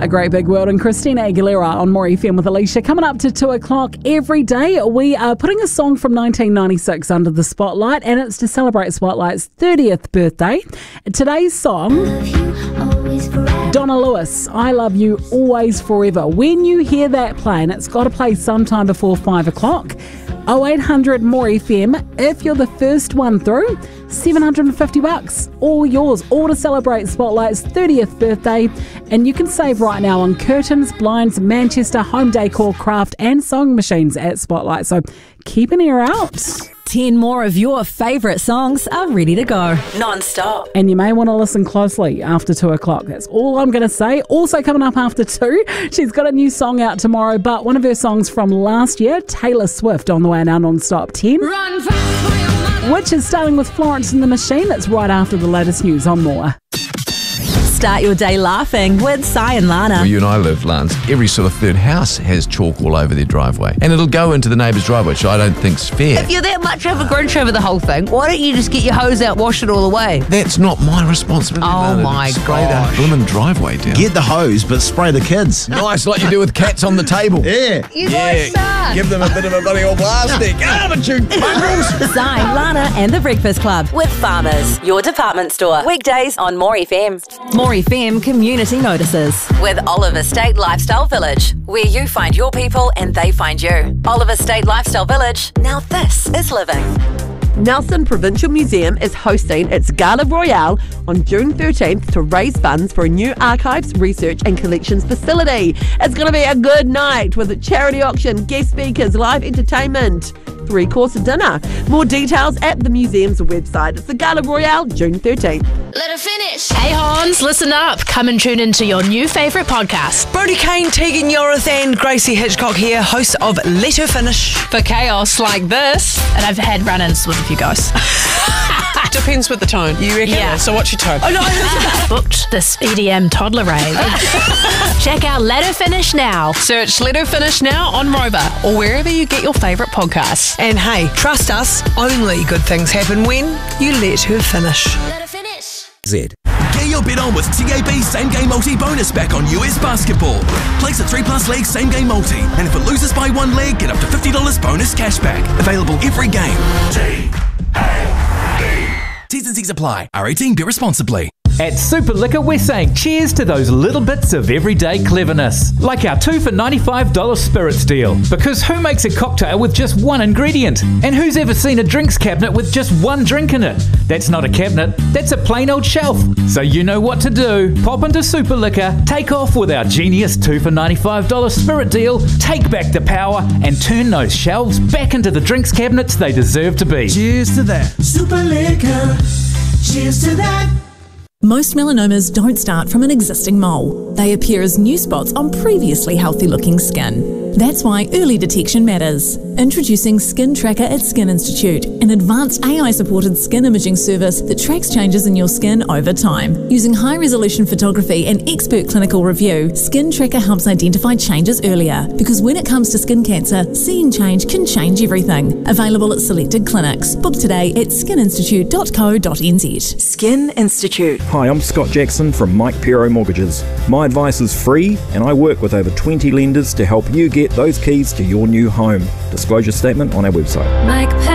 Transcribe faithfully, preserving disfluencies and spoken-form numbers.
A Great Big World and Christina Aguilera on More F M with Alicia. Coming up to two o'clock every day, we are putting a song from nineteen ninety-six under the spotlight, and it's to celebrate Spotlight's thirtieth birthday. Today's song, Donna Lewis, I Love You Always Forever. When you hear that play, and it's got to play sometime before five o'clock, oh eight hundred more F M. If you're the first one through, seven hundred fifty bucks, all yours, all to celebrate Spotlight's thirtieth birthday. And you can save right now on curtains, blinds, Manchester, home decor, craft and sewing machines at Spotlight. So keep an ear out. ten more of your favourite songs are ready to go. Non-stop. And you may want to listen closely after two o'clock. That's all I'm going to say. Also coming up after two, she's got a new song out tomorrow, but one of her songs from last year, Taylor Swift, on the way now non-stop ten. Run fast for your mother. Which is starting with Florence and the Machine. That's right after the latest news on More. Start your day laughing with Si and Lana. Where you and I live, Lance, every sort of third house has chalk all over their driveway. And it'll go into the neighbour's driveway, which I don't think's fair. If you're that much of a Grinch over the whole thing, why don't you just get your hose out, wash it all away? That's not my responsibility. Oh, Lana, to my spray gosh. the blooming driveway down. Get the hose, but spray the kids. Nice, like you do with cats on the table. Yeah. You guys suck. Give them a bit of a bloody old plastic. Haven't you, mongrels? Si, Lana and the Breakfast Club with Farmers, your department store. Weekdays on More F M. More F M Community Notices with Oliver State Lifestyle Village, where you find your people and they find you. Oliver State Lifestyle Village. Now this is living. Nelson Provincial Museum is hosting its Gala Royale on June thirteenth to raise funds for a new archives, research and collections facility. It's going to be a good night with a charity auction, guest speakers, live entertainment, three-course dinner. More details at the museum's website. It's the Gala Royale, June thirteenth. Let her finish. Hey Hans, listen up. Come and tune into your new favourite podcast. Brody Kane, Tegan Yorith and Gracie Hitchcock here, hosts of Let Her Finish. For chaos like this, and I've had run-ins with a few guys. Depends with the tone, you reckon? Yeah. So what's your tone? Oh no, I booked this E D M toddler rave. Check out Let Her Finish now. Search Let Her Finish now on Rover or wherever you get your favourite podcasts. And hey, trust us, only good things happen when you let her finish. Let her finish. Z. Get your bet on with T A B's Same Game Multi bonus back on U S basketball. Place a three plus leg Same Game Multi, and if it loses by one leg, get up to fifty dollars bonus cash back. Available every game. T A B. T's and C's apply. R eighteen, be responsibly. At Super Liquor, we're saying cheers to those little bits of everyday cleverness. Like our two for ninety-five dollars spirits deal. Because who makes a cocktail with just one ingredient? And who's ever seen a drinks cabinet with just one drink in it? That's not a cabinet, that's a plain old shelf. So you know what to do. Pop into Super Liquor, take off with our genius two for ninety-five dollars spirit deal, take back the power, and turn those shelves back into the drinks cabinets they deserve to be. Cheers to that. Super Liquor. Cheers to that. Most melanomas don't start from an existing mole. They appear as new spots on previously healthy-looking skin. That's why early detection matters. Introducing Skin Tracker at Skin Institute, an advanced A I-supported skin imaging service that tracks changes in your skin over time. Using high-resolution photography and expert clinical review, Skin Tracker helps identify changes earlier. Because when it comes to skin cancer, seeing change can change everything. Available at selected clinics. Book today at skin institute dot co dot n z. Skin Institute. Hi, I'm Scott Jackson from Mike Pero Mortgages. My advice is free, and I work with over twenty lenders to help you get those keys to your new home. Disclosure statement on our website. Mike